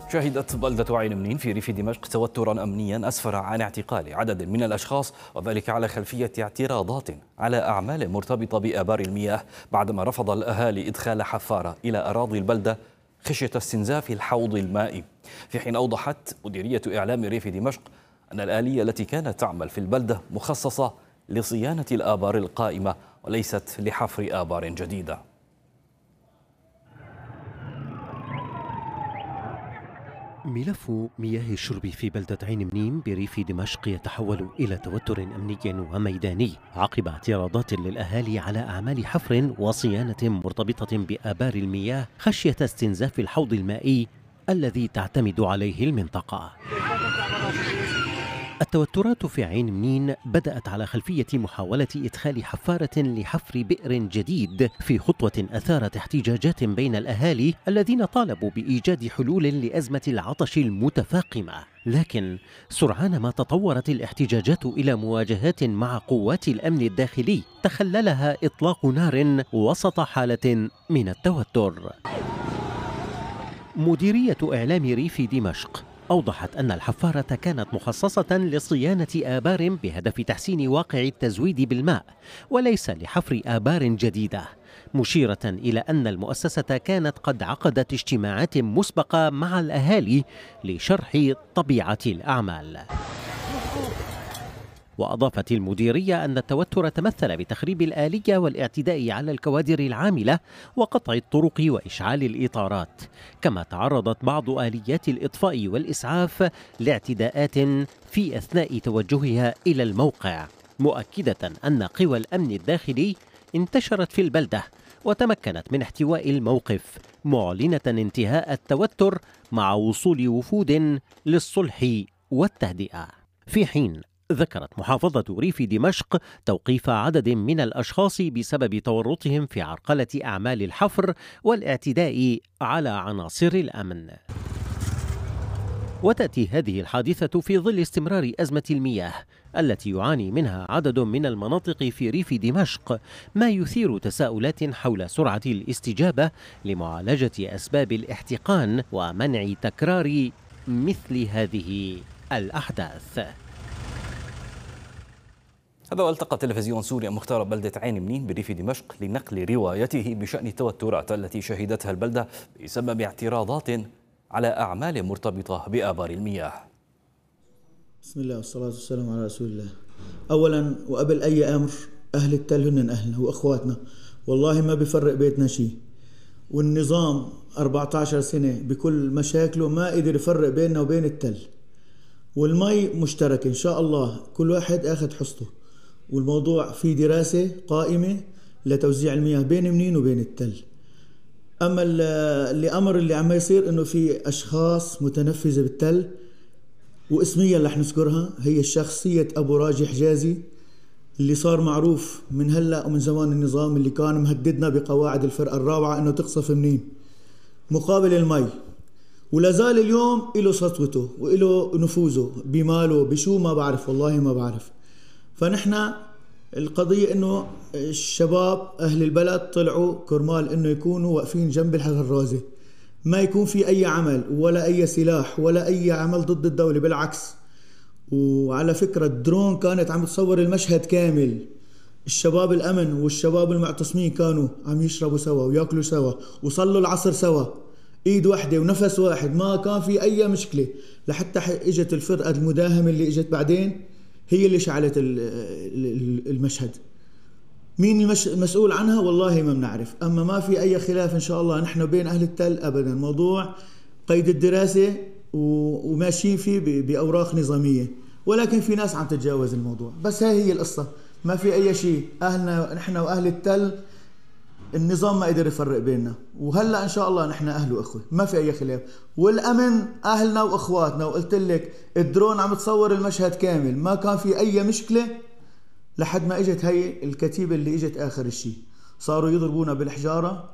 شهدت بلدة عين منين في ريف دمشق توترا أمنيا أسفر عن اعتقال عدد من الأشخاص، وذلك على خلفية اعتراضات على أعمال مرتبطة بآبار المياه بعدما رفض الأهالي إدخال حفارة إلى أراضي البلدة خشية استنزاف الحوض المائي، في حين أوضحت مديرية إعلام ريف دمشق أن الآلية التي كانت تعمل في البلدة مخصصة لصيانة الآبار القائمة وليست لحفر آبار جديدة. ملف مياه الشرب في بلدة عين منيم بريف دمشق يتحول إلى توتر أمني وميداني عقب اعتراضات للأهالي على أعمال حفر وصيانة مرتبطة بآبار المياه خشية استنزاف الحوض المائي الذي تعتمد عليه المنطقة. التوترات في عين منين بدأت على خلفية محاولة إدخال حفارة لحفر بئر جديد في خطوة أثارت احتجاجات بين الأهالي الذين طالبوا بإيجاد حلول لأزمة العطش المتفاقمة، لكن سرعان ما تطورت الاحتجاجات إلى مواجهات مع قوات الأمن الداخلي تخللها إطلاق نار وسط حالة من التوتر. مديرية إعلام ريف دمشق أوضحت أن الحفارة كانت مخصصة لصيانة آبار بهدف تحسين واقع التزويد بالماء وليس لحفر آبار جديدة، مشيرة إلى أن المؤسسة كانت قد عقدت اجتماعات مسبقة مع الأهالي لشرح طبيعة الأعمال. وأضافت المديرية أن التوتر تمثل بتخريب الآلية والاعتداء على الكوادر العاملة وقطع الطرق وإشعال الإطارات، كما تعرضت بعض آليات الإطفاء والإسعاف لاعتداءات في أثناء توجهها إلى الموقع، مؤكدة أن قوى الأمن الداخلي انتشرت في البلدة وتمكنت من احتواء الموقف، معلنة انتهاء التوتر مع وصول وفود للصلح والتهدئة. في حين ذكرت محافظة ريف دمشق توقيف عدد من الأشخاص بسبب تورطهم في عرقلة أعمال الحفر والاعتداء على عناصر الأمن. وتأتي هذه الحادثة في ظل استمرار أزمة المياه التي يعاني منها عدد من المناطق في ريف دمشق، ما يثير تساؤلات حول سرعة الاستجابة لمعالجة أسباب الاحتقان ومنع تكرار مثل هذه الأحداث. هذا والتقى تلفزيون سوريا مختار بلدة عين منين بريف دمشق لنقل روايته بشأن التوترات التي شهدتها البلدة بسبب اعتراضات على أعمال مرتبطة بآبار المياه. بسم الله والصلاة والسلام على رسول الله. أولا وقبل أي أمر، أهل التل هن أهلنا وأخواتنا، والله ما بيفرق بيتنا شيء، والنظام 14 سنة بكل مشاكله ما قدر يفرق بيننا وبين التل، والمي مشتركة إن شاء الله كل واحد أخذ حصته، والموضوع في دراسة قائمة لتوزيع المياه بين منين وبين التل. أما اللي عم يصير إنه في أشخاص متنفذة بالتل، واسميا رح نذكرها، هي الشخصية أبو راجي حجازي اللي صار معروف من هلأ ومن زمان النظام، اللي كان مهددنا بقواعد الفرقة الرابعة إنه تقصف منين مقابل المي، ولا زال اليوم إله سطوته وإله نفوذه بماله بشو ما بعرف، والله ما بعرف. فنحن القضية إنه الشباب أهل البلد طلعوا كرمال إنه يكونوا واقفين جنب الغرازة، ما يكون في أي عمل ولا أي سلاح ولا أي عمل ضد الدولة، بالعكس. وعلى فكرة الدرون كانت عم تصور المشهد كامل، الشباب الأمن والشباب المعتصمين كانوا عم يشربوا سوا ويأكلوا سوا وصلوا العصر سوا، ايد واحدة ونفس واحد، ما كان في اي مشكلة، لحتى اجت الفرقة المداهمة اللي اجت بعدين هي اللي شعلت المشهد. مين المسؤول عنها والله ما بنعرف، اما ما في اي خلاف ان شاء الله نحن بين اهل التل ابدا، موضوع قيد الدراسة وماشيين فيه باوراق نظامية، ولكن في ناس عم تتجاوز الموضوع، بس هي القصة، ما في اي شيء. اهلنا نحن واهل التل النظام ما قدر يفرق بيننا، وهلا ان شاء الله نحن اهل واخوه، ما في اي خلاف، والامن اهلنا واخواتنا. وقلت لك الدرون عم تصور المشهد كامل، ما كان في اي مشكله لحد ما اجت هي الكتيبه اللي اجت اخر الشيء، صاروا يضربونا بالحجاره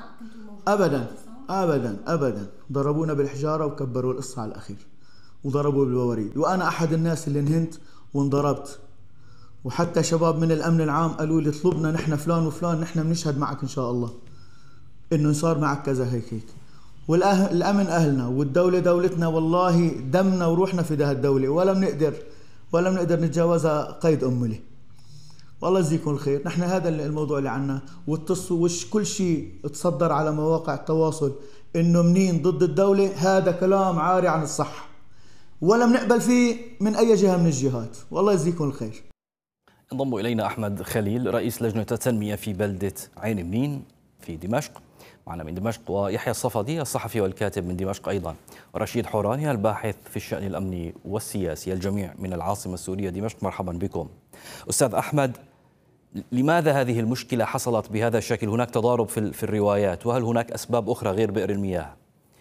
ابدا ابدا ابدا، ضربونا بالحجاره وكبروا القصه على الاخير وضربوا بالبواريد، وانا احد الناس اللي انهنت وانضربت، وحتى شباب من الأمن العام قالوا لي اطلبنا نحن فلان وفلان، نحن بنشهد معك إن شاء الله إنه صار معك كذا هيك. والأمن أهلنا والدولة دولتنا، والله دمنا وروحنا في ده الدولة، ولا بنقدر نتجاوزها قيد أملي. والله يجزيكم الخير. نحن هذا الموضوع اللي عنا، وش كل شيء تصدر على مواقع التواصل إنه منين ضد الدولة، هذا كلام عاري عن الصح، ولا بنقبل فيه من أي جهة من الجهات. والله يجزيكم الخير. انضم إلينا أحمد خليل رئيس لجنة التنمية في بلدة عين منين في دمشق، معنا من دمشق، ويحيى الصفدي الصحفي والكاتب من دمشق أيضا، ورشيد حوراني الباحث في الشأن الأمني والسياسي، الجميع من العاصمة السورية دمشق. مرحبا بكم. أستاذ أحمد، لماذا هذه المشكلة حصلت بهذا الشكل؟ هناك تضارب في الروايات، وهل هناك أسباب أخرى غير بئر المياه؟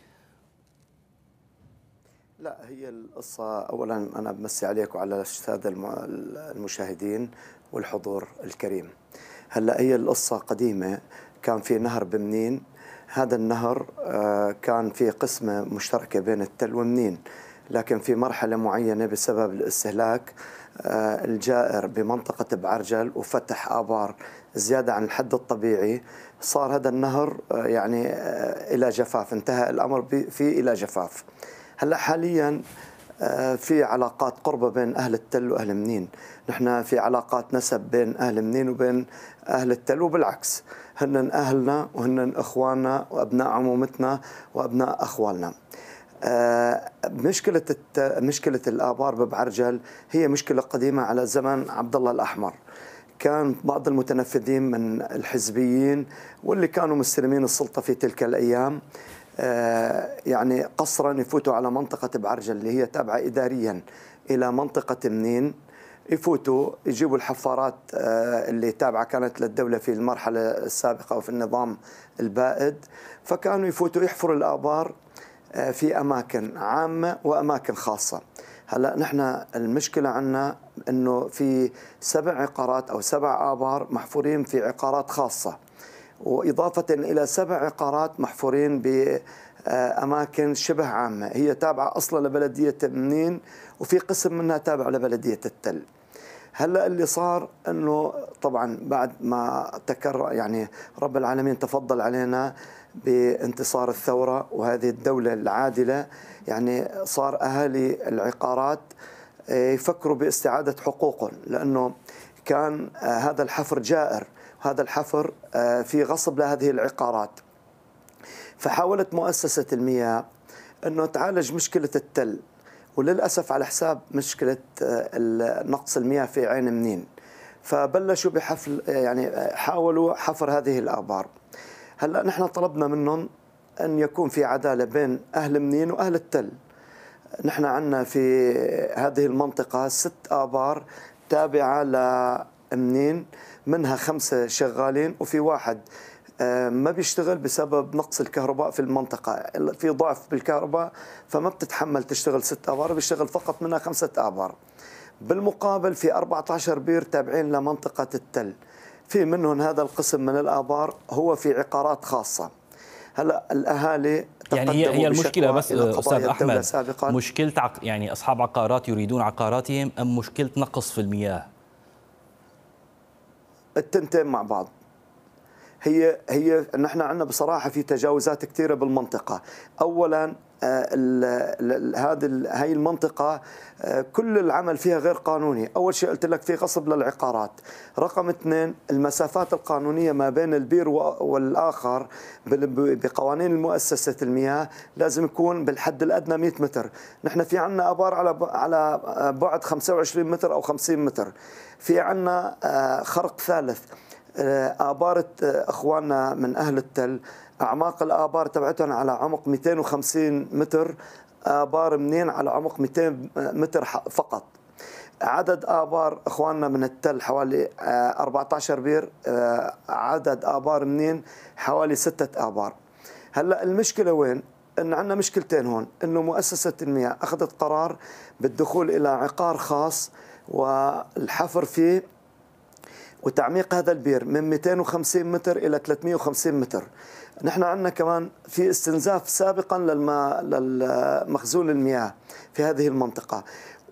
لا، هي القصة أولا أنا بمسي عليك وعلى السادة المشاهدين والحضور الكريم. هلا هي القصة قديمة. كان في نهر بمنين، هذا النهر كان في قسمة مشتركة بين التل ومنين، لكن في مرحلة معينة بسبب الاستهلاك الجائر بمنطقة بعرجل وفتح آبار زيادة عن الحد الطبيعي، صار هذا النهر يعني إلى جفاف، انتهى الأمر فيه إلى جفاف. هلا حاليا في علاقات قربة بين أهل التل وأهل منين. نحن في علاقات نسب بين أهل منين وبين أهل التل، وبالعكس هن أهلنا وهن إخواننا وأبناء عمومتنا وأبناء أخوالنا. مشكلة الآبار ببعرجل هي مشكلة قديمة على زمن عبد الله الأحمر. كان بعض المتنفذين من الحزبيين واللي كانوا مستلمين السلطة في تلك الأيام يعني قصرا يفوتوا على منطقة بعرجل اللي هي تابعة إداريا إلى منطقة منين، يفوتوا يجيبوا الحفارات اللي تابعة كانت للدولة في المرحلة السابقة وفي النظام البائد، فكانوا يفوتوا يحفروا الآبار في أماكن عامة وأماكن خاصة. هلا نحن المشكلة عنا أنه في 7 عقارات أو 7 آبار محفورين في عقارات خاصة، وإضافة إلى 7 عقارات محفورين بأماكن شبه عامة هي تابعة أصلا لبلدية منين، وفي قسم منها تابع لبلدية التل. هلا اللي صار أنه طبعا بعد ما تكرر يعني رب العالمين تفضل علينا بانتصار الثورة وهذه الدولة العادلة، يعني صار أهالي العقارات يفكروا باستعادة حقوقهم، لأنه كان هذا الحفر جائر، هذا الحفر في غصب لهذه العقارات. فحاولت مؤسسة المياه أنه تعالج مشكلة التل، وللأسف على حساب مشكلة نقص المياه في عين منين، فبلشوا بحفل يعني حاولوا حفر هذه الآبار. هلا نحن طلبنا منهم أن يكون في عدالة بين أهل منين وأهل التل. نحن عندنا في هذه المنطقة 6 آبار تابعة لمنين، منها 5 شغالين وفي 1 ما بيشتغل بسبب نقص الكهرباء في المنطقة، في ضعف بالكهرباء فما بتتحمل تشتغل 6 آبار، بيشتغل فقط منها 5 آبار. بالمقابل في 14 بير تابعين لمنطقة التل، في منهم هذا القسم من الآبار هو في عقارات خاصة. هلا الأهالي يعني هي المشكلة بس أستاذ أحمد مشكلة يعني أصحاب عقارات يريدون عقاراتهم أم مشكلة نقص في المياه؟ التنتين مع بعض. هي نحن عندنا بصراحة في تجاوزات كثيرة بالمنطقة. أولا هاي المنطقة كل العمل فيها غير قانوني. أول شيء قلت لك في غصب للعقارات. رقم 2 المسافات القانونية ما بين البير والآخر بقوانين المؤسسة المياه لازم يكون بالحد الأدنى 100 متر. نحن في عنا آبار على بعد 25 متر أو 50 متر. في عنا خرق ثالث، آبار أخواننا من أهل التل أعماق الآبار تبعتهم على عمق 250 متر، آبار منين على عمق 200 متر فقط. عدد آبار أخواننا من التل حوالي 14 بير، عدد آبار منين حوالي 6 آبار. هلأ المشكلة وين؟ إن عندنا مشكلتين هون، إنه مؤسسة المياه أخذت قرار بالدخول إلى عقار خاص والحفر فيه وتعميق هذا البير من 250 متر إلى 350 متر. نحن عندنا كمان في استنزاف سابقا للمخزون المياه في هذه المنطقة،